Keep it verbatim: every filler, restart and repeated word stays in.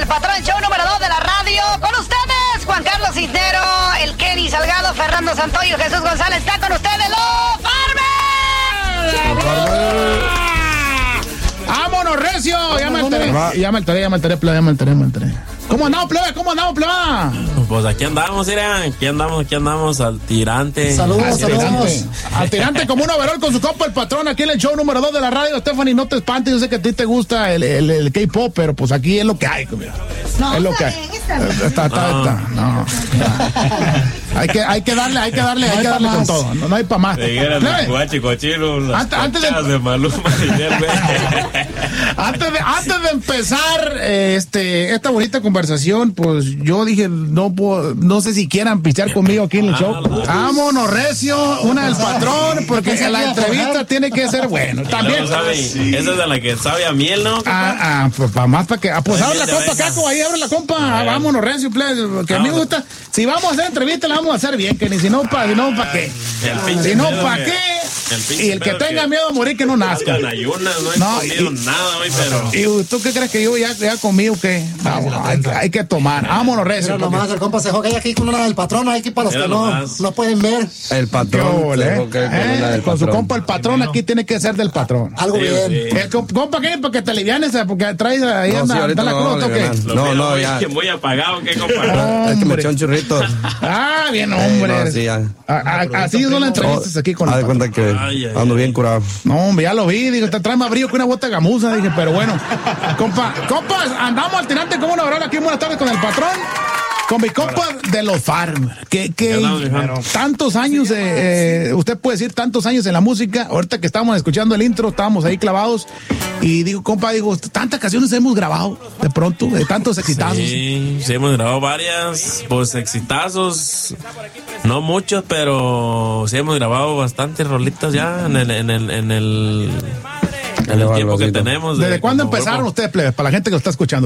del Patrón, show número dos de la radio. Con ustedes, Juan Carlos Cisnero, el Kenny Salgado, Fernando Santoyo, Jesús González. Está con ustedes, los Farmer. ¡Vámonos, recio! Ya me enteré, ya me enteré, ya me enteré, plebe, ya me enteré, ya me enteré. ¿Cómo andamos, plebe? ¿Cómo andamos, plebe? Pues aquí andamos, mira, aquí andamos, aquí andamos al tirante. Saludos, al saludos. Tirante. Al tirante como un overall con su compa, el Patrón, aquí en el show número dos de la radio. Stephanie, no te espantes, yo sé que a ti te gusta el, el, el K-pop, pero pues aquí es lo que hay, mira. No, es lo que hay. Está, está, está, está. No, hay que, hay que darle, hay que darle, hay que darle con todo. No, no hay para más. Guachi, cochino, antes, antes de, de Maluma, antes de antes de empezar eh, este esta bonita conversación, pues yo dije no puedo, no sé si quieran pistear conmigo aquí en el show. Vámonos, recio, una del Patrón, porque la entrevista tiene que ser bueno. También. Sabe, sí. Esa es de la que sabe a miel, ¿no? Ah, ah, pues para más para que. Ah, pues abre la compa, Caco, ahí abre la compa. Ah, vámonos, recio, plebe, que a mí me gusta. Si vamos a hacer entrevista, la vamos a hacer bien, que ni si no, para si no, ¿para qué? Si no, ¿para qué? El y el que tenga que miedo a morir, que no nazca. En ayunas, no he no, comido y, nada hoy, pero. ¿Y tú qué crees que yo ya, ya comí o qué? Vamos, hay, hay que tomar. Vámonos, recio. Pero nomás el compa se juega aquí con una del Patrón, aquí para los Mira que no, no pueden ver. El Patrón. ¿Eh? Con, ¿Eh? con su compa, el Patrón, aquí tiene que ser del Patrón. Algo sí, bien. Sí. El compa, ¿qué? Para que te alivianes, porque traes ahí no, anda, sí, anda la no, cruz, ¿o qué? No, no, ya. Que muy apagado, ¿qué, compa? Es que me echó un churrito. Ah, bien, hombre. Eh, no, sí, ya. A, a, así son las entrevistas aquí con el Patrón. Haz de cuenta que ay, ay, ando bien curado. No, hombre, ya lo vi, digo, te trae más brillo que una bota de gamuza, dije, pero bueno. Compa, compas, andamos al tirante como una hora aquí, buenas tardes con el Patrón. Con mi compa de los Farmer, que, que tantos años, eh, eh, usted puede decir tantos años en la música. Ahorita que estábamos escuchando el intro, estábamos ahí clavados. Y digo, compa, digo, tantas canciones hemos grabado de pronto, de tantos exitazos. Sí, sí, hemos grabado varias, pues exitazos, no muchos, pero sí hemos grabado bastantes rolitas ya en el, en el, en el, en el tiempo que tenemos. ¿Desde cuándo empezaron ustedes, plebes? Para la gente que lo está escuchando.